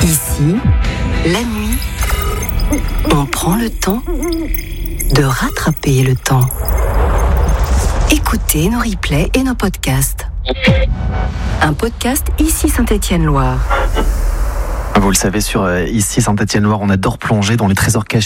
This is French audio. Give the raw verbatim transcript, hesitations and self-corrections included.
Ici, la nuit, on prend le temps de rattraper le temps. Écoutez nos replays et nos podcasts. Un podcast Ici Saint-Étienne-Loire. Vous le savez, sur euh, Ici Saint-Étienne-Loire, on adore plonger dans les trésors cachés